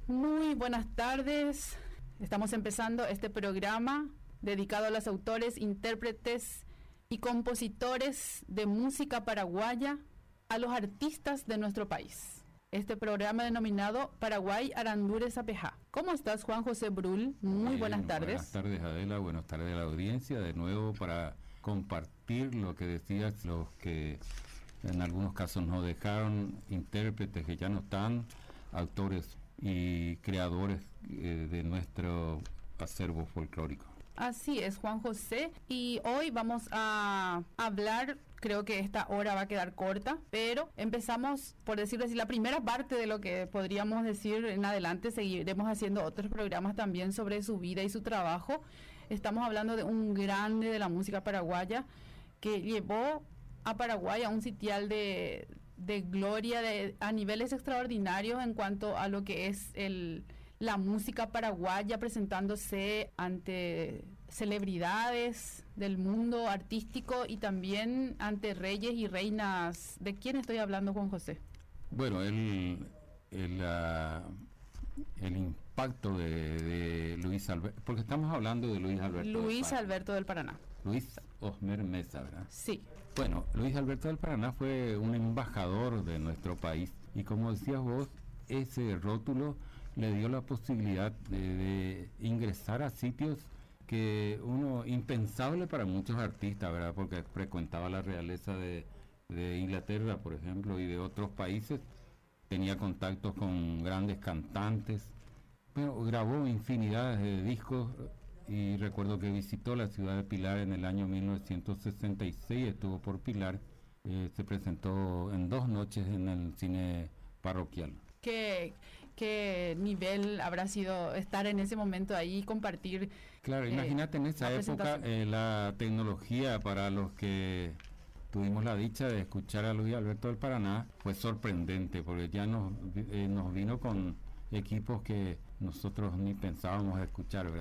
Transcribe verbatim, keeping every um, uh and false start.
Muy buenas tardes. Estamos empezando este programa dedicado a los autores, intérpretes y compositores de música paraguaya, a los artistas de nuestro país. Este programa denominado Paraguay Arandures Apejá. ¿Cómo estás, Juan José Brull? Muy Bien, buenas tardes. Buenas tardes, Adela. Buenas tardes a la audiencia. De nuevo para compartir lo que decías, los que en algunos casos nos dejaron, intérpretes que ya no están, autores y creadores eh, de nuestro acervo folclórico. Así es, Juan José, y hoy vamos a hablar, creo que esta hora va a quedar corta, pero empezamos, por decirlo así, la primera parte de lo que podríamos decir en adelante. Seguiremos haciendo otros programas también sobre su vida y su trabajo. Estamos hablando de un grande de la música paraguaya que llevó a Paraguay a un sitial de, de gloria de, a niveles extraordinarios en cuanto a lo que es el... la música paraguaya, presentándose ante celebridades del mundo artístico y también ante reyes y reinas. ¿De quién estoy hablando, Juan José? Bueno, el, el, uh, el impacto de, de Luis Alberto, porque estamos hablando de Luis Alberto Luis del Alberto del Paraná. Luis Osmer Mesa, ¿verdad? Sí. Bueno, Luis Alberto del Paraná fue un embajador de nuestro país y, como decías vos, ese rótulo le dio la posibilidad de, de ingresar a sitios que uno impensable para muchos artistas, ¿verdad? Porque frecuentaba la realeza de, de Inglaterra, por ejemplo, y de otros países, tenía contactos con grandes cantantes, pero grabó infinidad de discos y recuerdo que visitó la ciudad de Pilar en el año mil novecientos sesenta y seis, estuvo por Pilar, eh, se presentó en dos noches en el cine parroquial. ¿Qué, qué nivel habrá sido estar en ese momento ahí y compartir? Claro, eh, imagínate en esa época eh, la tecnología para los que tuvimos la dicha de escuchar a Luis Alberto del Paraná fue sorprendente, porque ya nos, eh, nos vino con equipos que nosotros ni pensábamos escuchar, ¿verdad?